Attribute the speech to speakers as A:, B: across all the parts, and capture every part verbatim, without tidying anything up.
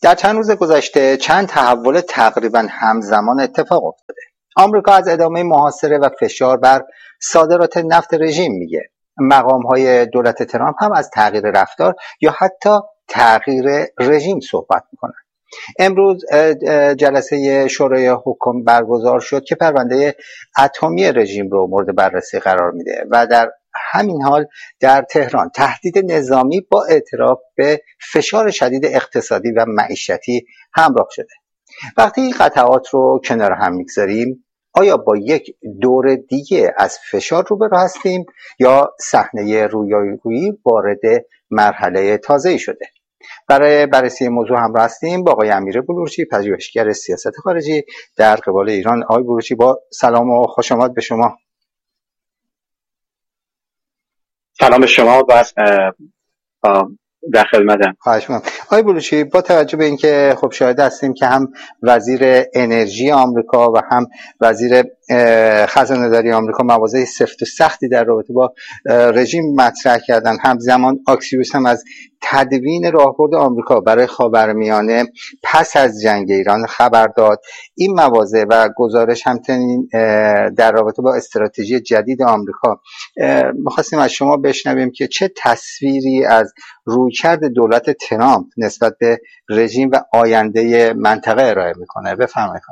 A: در چند روز گذشته چند تحول تقریبا همزمان اتفاق افتاده. آمریکا از ادامه محاصره و فشار بر صادرات نفت رژیم میگه. مقام‌های دولت ترامپ هم از تغییر رفتار یا حتی تغییر رژیم صحبت میکنن. امروز جلسه شورای حکم برگزار شد که پرونده اتمی رژیم رو مورد بررسی قرار میده و در همین حال در تهران تهدید نظامی با اعتراف به فشار شدید اقتصادی و معیشتی همراه شده. وقتی این قطعات رو کنار هم میگذاریم، آیا با یک دور دیگه از فشار روبرو هستیم یا صحنه رویارویی وارد مرحله تازه‌ای شده؟ برای بررسی موضوع همراه هستیم با آقای امیر بلورچی، پژوهشگر سیاست خارجی در قبال ایران. آقای بلورچی، با سلام و خوش آمد به شما.
B: سلام به شما و در خدمتم.
A: خواهش می‌کنم. آقای بلورچی، با توجه به اینکه خب شاهد هستیم که هم وزیر انرژی آمریکا و هم وزیر خزانه‌داری آمریکا مواضع سفت و سختی در رابطه با رژیم مطرح کردن، همزمان آکسیوس هم از تدوین راهبرد آمریکا برای خاورمیانه پس از جنگ ایران خبر داد. این مواضع و گزارش همچنین در رابطه با استراتژی جدید آمریکا می‌خواستیم از شما بشنویم که چه تصویری از رویکرد دولت ترامپ نسبت به رژیم و آینده منطقه ارائه میکنه. بفرمایید.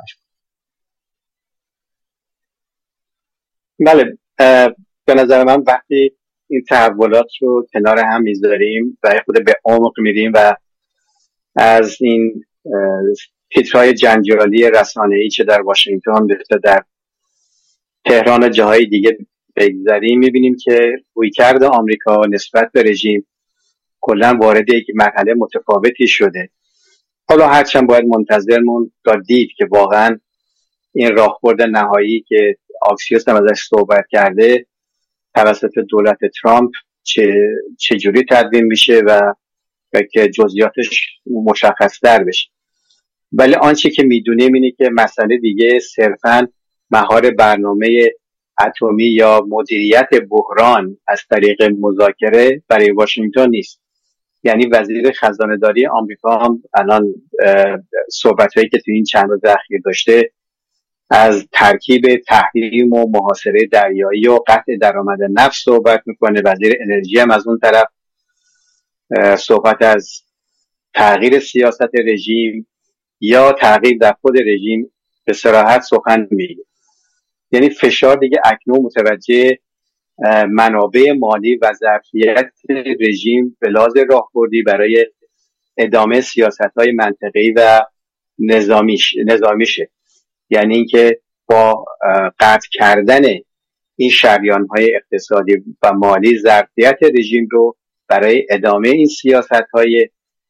B: بله، به نظر من وقتی این تحولات رو کنار هم میذاریم و خود به عمق میریم و از این تیترهای جنجالی رسانه‌ای چه در واشنگتن چه در تهران و جاهای دیگه بگذاریم، میبینیم که رویکرد آمریکا نسبت به رژیم کلا وارد یک مرحله متفاوتی شده. حالا هرچند باید منتظر موند تا دید که واقعا این راهبرد نهایی که آکسیوس هم ازش صحبت کرده توسط دولت ترامپ چه چجوری تدوین میشه و و که جزئیاتش مشخص‌تر بشه. ولی آنچه که میدونیم اینه که مسئله دیگه صرفاً مهار برنامه اتمی یا مدیریت بحران از طریق مذاکره برای واشنگتن نیست. یعنی وزیر خزانه‌داری آمریکا هم الان صحبت‌هایی که تو این چند روز اخیر داشته از ترکیب تحریم و محاصره دریایی و قطع درآمد نفت صحبت میکنه. وزیر انرژی هم از اون طرف صحبت از تغییر سیاست رژیم یا تغییر در خود رژیم به صراحت سخن میگه. یعنی فشار دیگه اکنون متوجه منابع مالی و ظرفیت رژیم به لحاظ راهبردی برای ادامه سیاست‌های منطقه‌ای و نظامیش نظامیشه. یعنی اینکه با قطع کردن این شریان‌های اقتصادی و مالی ظرفیت رژیم رو برای ادامه این سیاست‌های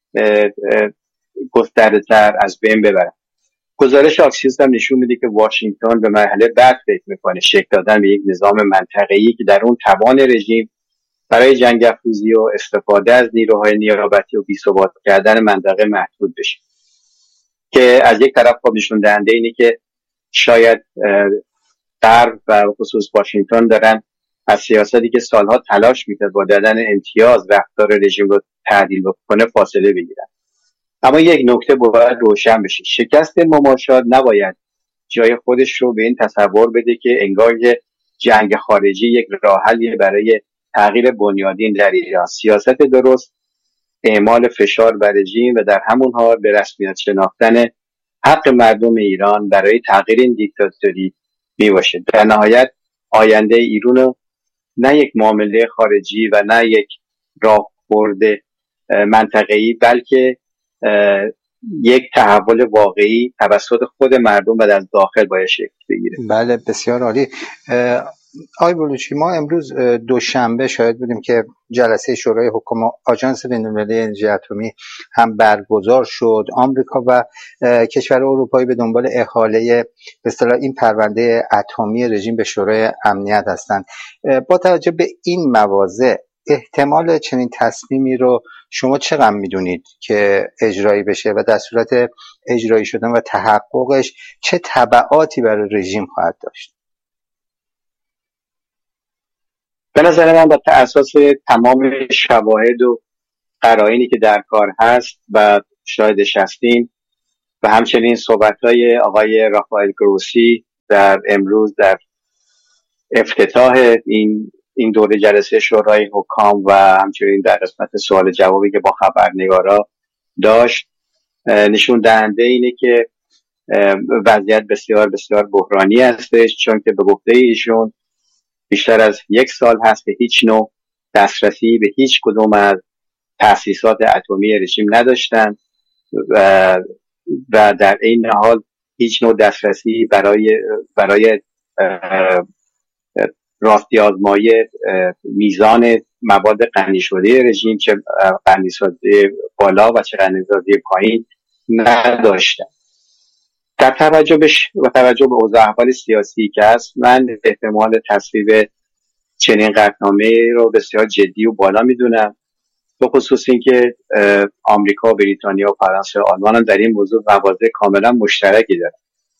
B: گسترده‌تر از بین ببرن. گزارش آکسیوس هم نشون میده که واشنگتن به مرحله بعد فکر میکنه، شکل دادن به یک نظام منطقه‌ای که در اون توان رژیم برای جنگ افروزی و استفاده از نیروهای نیابتی و بی‌ثبات کردن منطقه محدود بشه. که از یک طرف خب نشون دهنده اینه که شاید غرب و خصوص واشنگتن دارن از سیاستی که سالها تلاش میکرد با دادن امتیاز رفتار رژیم رو تعدیل بکنه فاصله بگیرن. اما یک نکته باید روشن بشه، شکست مماشات نباید جای خودش رو به این تصور بده که انگار جنگ خارجی یک راه حلی برای تغییر بنیادین در ایران. سیاست درست اعمال فشار بر رژیم و در همون حال به رسمیت شناختن حق مردم ایران برای تغییر این دیکتاتوری میباشه. در نهایت آینده ایران نه یک معامله خارجی و نه یک راهبرد منطقه‌ای بلکه یک تحول واقعی توسط خود مردم و از داخل باید شکل بگیره.
A: بله، بسیار عالی. آقای بلورچی، ما امروز دوشنبه شاهد بودیم که جلسه شورای حکم آژانس بین‌المللی انرژی اتمی هم برگزار شد. آمریکا و کشور اروپایی به دنبال احاله به اصطلاح این پرونده اتمی رژیم به شورای امنیت هستند. با توجه به این مواضع احتمال چنین تصمیمی رو شما چقدر میدونید که اجرایی بشه و در صورت اجرایی شدن و تحققش چه تبعاتی برای رژیم خواهد داشت؟
B: به نظر من بر اساس تمام شواهد و قرائنی که در کار هست و شاهدش هستیم و همچنین صحبت‌های آقای رافائل گروسی در امروز در افتتاح این این دوره جلسه شورای حکام و همچنین در قسمت سوال جوابی که با خبرنگارا داشت نشون دهنده اینه که وضعیت بسیار بسیار بحرانی هستش، چون که به گفته ایشون بیشتر از یک سال هست که هیچ نوع دسترسی به هیچ کدوم از تأسیسات اتمی رژیم نداشتن و, و در این حال هیچ نوع دسترسی برای برای راستی آزمایی میزان مواد غنی شده رژیم، چه غنی شده بالا و چه غنی شده پایین نداشتن. در توجه به و توجه به اوضاع احوال سیاسی که هست، من احتمال تصویب چنین قطعنامه رو بسیار جدی و بالا میدونم، به خصوص اینکه آمریکا، بریتانیا و فرانسه و آلمان هم در این موضوع مواضع کاملا مشترکی دارن.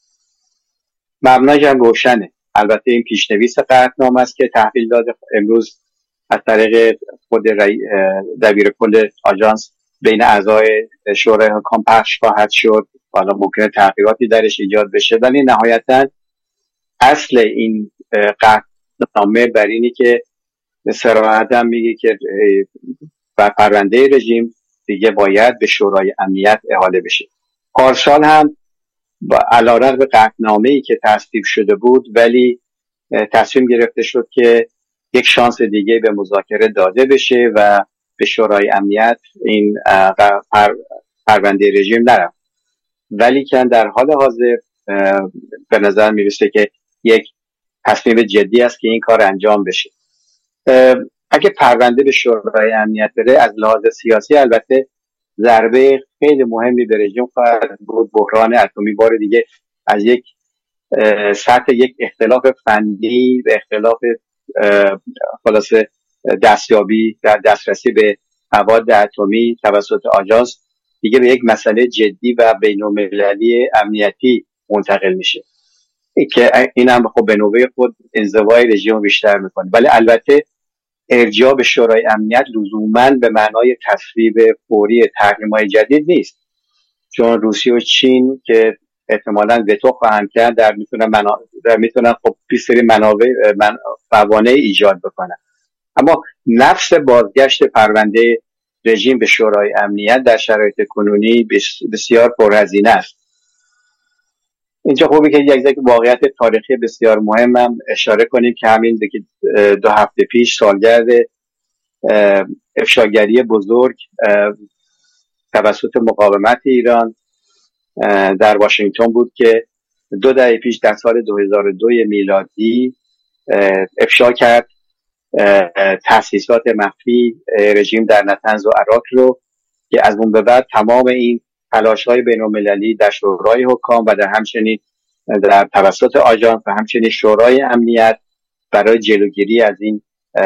B: مبناش هم روشنه. البته این پیشنویس قطعنامه است که تحویل داده امروز از طریق خود دبیر کل آژانس بین اعضای شورای حکام پخش خواهد شد. حالا ممکنه تغییراتی درش ایجاد بشه، ولی نهایتا اصل این قطعنامه بر اینی که صراحت هم میگه که بر پرونده رژیم دیگه باید به شورای امنیت احاله بشه. پارسال هم علیرغم به قطعنامه‌ای که تصویب شده بود، ولی تصمیم گرفته شد که یک شانس دیگه به مذاکره داده بشه و به شورای امنیت این پر پرونده رژیم نرفت. ولی که در حال حاضر به نظر میرسه که یک تصمیم جدی است که این کار انجام بشه. اگه پرونده به شورای امنیت بره، از لحاظ سیاسی البته ضربه خیلی مهمی به رژیم خواهد بود. بحران اتمی بار دیگه از یک سطح یک اختلاف فنی به اختلاف خلاصه دستیابی در دسترسی به مواد اتمی توسط آژانس دیگه به یک مسئله جدی و بین‌المللی امنیتی منتقل میشه که این هم خب به نوبه خود انزوای رژیم بیشتر میکنه. ولی البته ارجاع به شورای امنیت لزوماً به معنای تصویب فوری تحریم‌های جدید نیست، چون روسیه و چین که احتمالاً وتو خواهند کرد در میتونن منا... در میتونن خب پیسری منابع من... موانع ایجاد بکنن. اما نفس بازگشت پرونده رژیم به شورای امنیت در شرایط کنونی بسیار پرهزینه است. اینجا خوبه که یک یک واقعیت تاریخی بسیار مهم هم اشاره کنیم که همین دو هفته پیش سالگرد افشاگری بزرگ توسط مقاومت ایران در واشنگتن بود که دو دهه پیش در سال دو هزار و دو میلادی افشا کرد تأسیسات مخفی رژیم در نطنز و عراق رو، که از اون به بعد تمام این تلاش‌های بین‌المللی در شورای حکام و در همچنین در توسط آژانس و همچنین شورای امنیت برای جلوگیری از این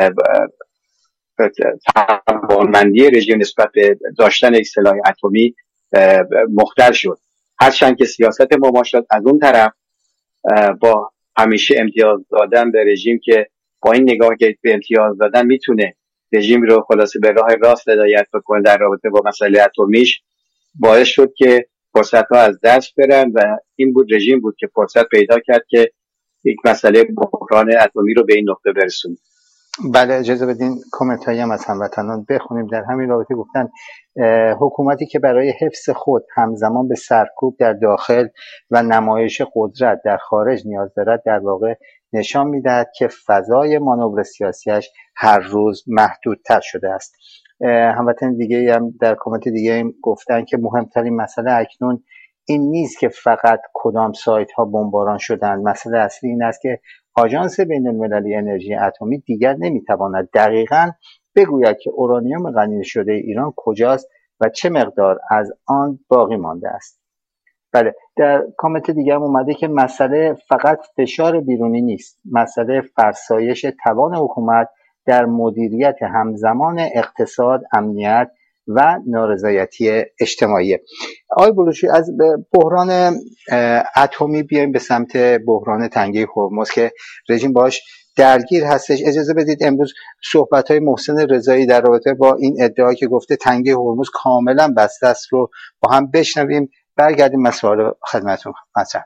B: توانمندی رژیم نسبت به داشتن یک سلاح اتمی مختل شد. هرچند که سیاست مماشات از اون طرف با همیشه امتیاز دادن به رژیم که با این نگاه که به امتیاز دادن میتونه رژیم رو خلاصه به راه راست هدایت بکنه در رابطه با مسئله اتمیش، باعث شد که فرصت ها از دست برن و این بود رژیم بود که فرصت پیدا کرد که یک مسئله بحران اتمی رو به این نقطه برسونه.
A: بله، اجازه بدین کامنت هایی هم از هموطنان بخونیم. در همین رابطه گفتن حکومتی که برای حفظ خود همزمان به سرکوب در داخل و نمایش قدرت در خارج نیاز دارد، در واقع نشان میدهد که فضای مانور سیاسیش هر روز محدودتر شده است. هموطن دیگه هم در کامنت دیگه هم گفتن که مهمترین مسئله اکنون این نیست که فقط کدام سایت ها بمباران شدند. مسئله اصلی این است که آژانس بین‌المللی انرژی اتمی دیگر نمیتواند دقیقاً بگوید که اورانیوم غنی شده ایران کجاست و چه مقدار از آن باقی مانده است. بله، در کامنت دیگه هم اومده که مسئله فقط فشار بیرونی نیست، مسئله فرسایش توان حکومت در مدیریت همزمان اقتصاد، امنیت و نارضایتی اجتماعی. آقای بلوچی، از بحران اتمی بیایم به سمت بحران تنگه هرمز که رژیم باش درگیر هستش. اجازه بدید امروز صحبت‌های محسن رضایی در رابطه با این ادعا که گفته تنگه هرمز کاملا بسته است رو با هم بشنویم، برگردیم مسئله خدمتتون مطرح.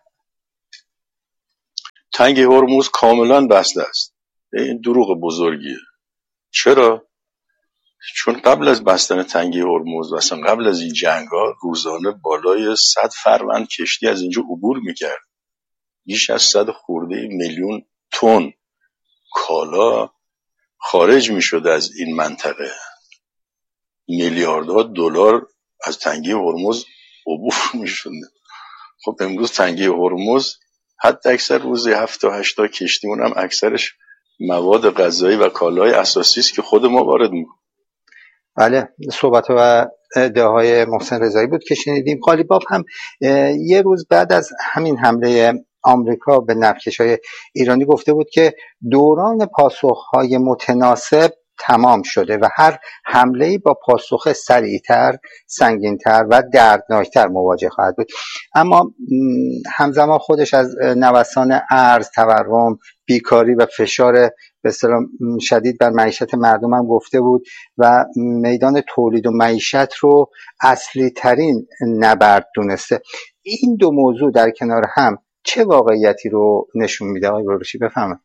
C: تنگه هرمز کاملا بسته است. این دروغ بزرگیه. چرا؟ چون قبل از بستن تنگه هرمز، مثلا قبل از این جنگ‌ها، روزانه بالای صد فروند کشتی از اینجا عبور میکرد. بیش از صد خورده میلیون تن کالا خارج میشد از این منطقه. میلیاردها دلار از تنگه هرمز عبور میشد. خب امروز تنگه هرمز حتی اکثر روزی هفت تا هشت تا کشتیمون هم اکثرش مواد غذایی و کالای اساسی است که خود ما وارد میکنیم.
A: بله، صحبت و ادعاهای محسن رضایی بود که شنیدیم. قالیباف هم یه روز بعد از همین حمله آمریکا به نفتکش‌های ایرانی گفته بود که دوران پاسخ‌های متناسب تمام شده و هر حمله‌ای با پاسخ سریعتر، سنگینتر و دردناکتر مواجه خواهد بود. اما همزمان خودش از نوسان ارز، تورم، بیکاری و فشار به اصطلاح شدید بر معیشت مردم هم گفته بود و میدان تولید و معیشت رو اصلی ترین نبرد دونسته. این دو موضوع در کنار هم چه واقعیتی رو نشون میده آقای بروشی؟ بفهمه.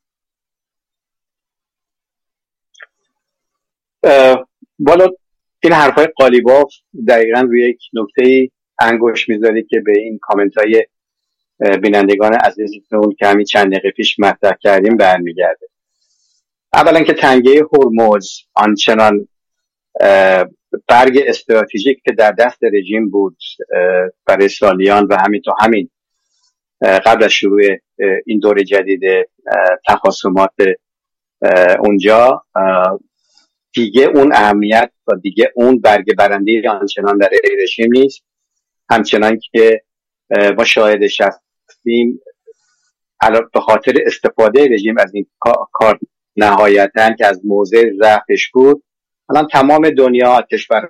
B: بالا این حرفای قالیباف دقیقا روی یک نکته انگوش میذاره که به این کامنت های بینندگان عزیزتون که همین چند دقیقه پیش مطرح کردیم برمیگرده. اولا که تنگه هرمز آنچنان برگ استراتژیک که در دست رژیم بود برای سالیان و همین تا همین قبل از شروع این دور جدید تخاصمات اونجا دیگه اون اهمیت و دیگه اون برگ برنده آنچنان در رژیم نیست. همچنان که ما شاهدش هستیم به خاطر استفاده رژیم از این کار نهایتاً که از موضع ضعفش بود، الان تمام دنیا، کشورهای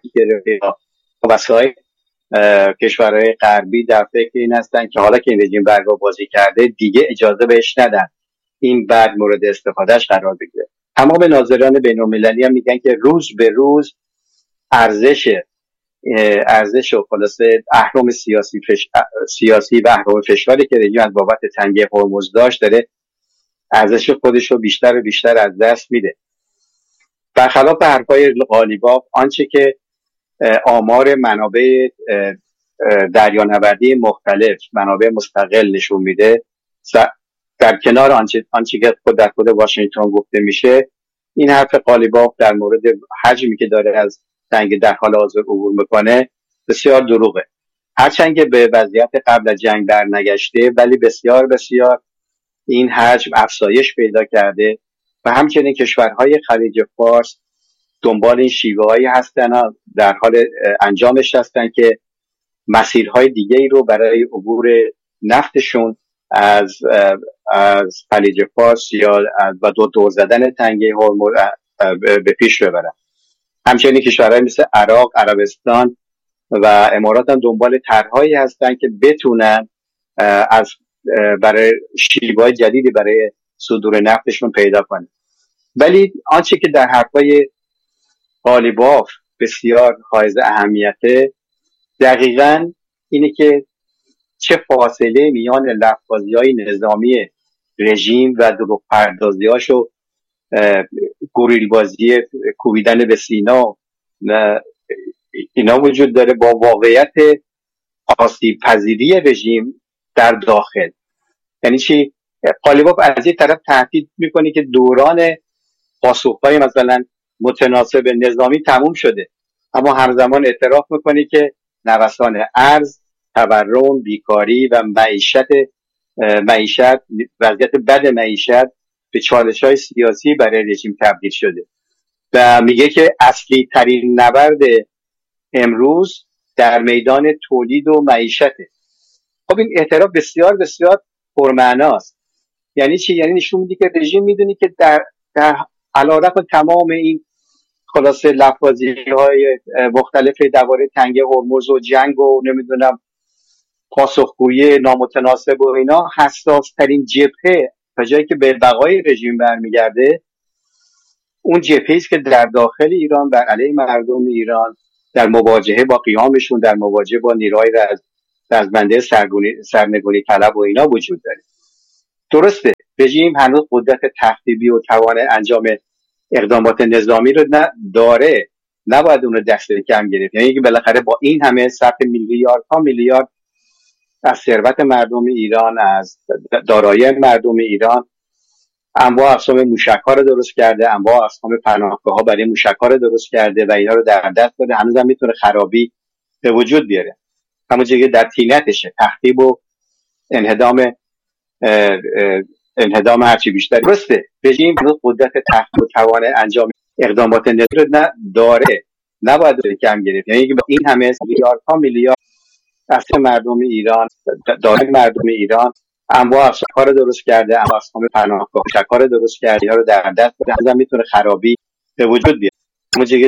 B: وسایل کشورهای غربی در فکر این هستن که حالا که این رژیم برگا بازی کرده دیگه اجازه بهش ندن این برگ مورد استفادهش قرار بگیره. تمام ناظران بین‌المللی هم میگن که روز به روز ارزش ارزش و خلاصه اهرم سیاسی فش... سیاسی و اهرم فشاری که رژیم از بابت تنگه هرمز داشت داره ارزش خودش رو بیشتر و بیشتر از دست میده. برخلاف حرفای قالیباف، آنچه که آمار منابع دریانوردی مختلف، منابع مستقل نشون میده، در کنار آنچه, آنچه که خود در خود واشنگتن گفته میشه، این حرف قالیباف در مورد حجمی که داره از تنگه در حال حاضر عبور میکنه بسیار دروغه. هرچند که به وضعیت قبل از جنگ در نگشته، ولی بسیار بسیار این حجم افزایش پیدا کرده و همچنین کشورهای خلیج فارس دنبال این شیوه هایی هستن، در حال انجامش هستن که مسیرهای دیگه ای رو برای عبور نفتشون از از خلیج فارس یا و دو دور زدن تنگه هرمز به پیش ببرن. همچنین کشورهای مثل عراق، عربستان و امارات هم دنبال طرحهایی هستن که بتونن از برای شیوه‌های جدیدی برای صدور نفتشون پیدا کنن. ولی آنچه که در حرفای قالیباف بسیار حائز اهمیته دقیقاً اینه که چه فاصله میان لفظ‌های نظامی رژیم و دروغ پردازی‌هاشو گوریل بازی کوبیدن به سینا اینا وجود داره با واقعیت آسیب پذیری رژیم در داخل. یعنی چی؟ قالیباف از یک طرف تاکید میکنه که دوران پاسخ‌های مثلا متناسب نظامی تموم شده، اما همزمان اعتراف میکنه که نوسان ارز، تورم، بیکاری و معیشت معیشت وضعیت بد معیشت به چالش‌های سیاسی برای رژیم تبدیل شده و میگه که اصلی ترین نبرد امروز در میدان تولید و معیشته. خب این اعتراف بسیار بسیار پرمعناست. یعنی چی؟ یعنی نشون میده که رژیم میدونی که در در علیرغم تمام این خلاصه لفاظی‌های مختلف درباره تنگه هرمز و جنگ و نمیدونم پاسخگویی نامتناسب و اینا، حساس ترین جبهه تا جایی که به بقای رژیم برمیگرده، اون جبهه‌ای است که در داخل ایران بر علیه مردم ایران در مواجهه با قیامشون، در مواجهه با نیروهای رزمنده سرنگونی طلب و اینا وجود داره. درسته رژیم هنوز قدرت تخریبی و توان انجام اقدامات نظامی رو داره، نباید اون رو دست کم گرفت. یعنی که بالاخره با این همه صرف میلیاردها میلیارد از ثروت مردم ایران، از دارایی مردم ایران، انواع اقسام موشک‌ها رو درست کرده، انواع اقسام پناهگاه‌ها برای موشک‌ها رو درست کرده و اینا رو در دست داره. هنوز هم میتونه خرابی به وجود بیاره. همونجوری که در تینتشه، تخریب و انهدام اه اه انهدام هرچی بیشتر. درسته رژیم قدرت تخریب و توان انجام اقدامات نظامی رو داره، نباید کم گرفت. یعنی که با این همه میلیاردها میلیارد از مردم ایران، دارای مردم ایران، انواع اقسام رو درست کرده، انواع اقسام پناهگاه، موشک‌ها رو درست کرده، اینا رو در دست داره. هنوز هم میتونه خرابی به وجود بیاره.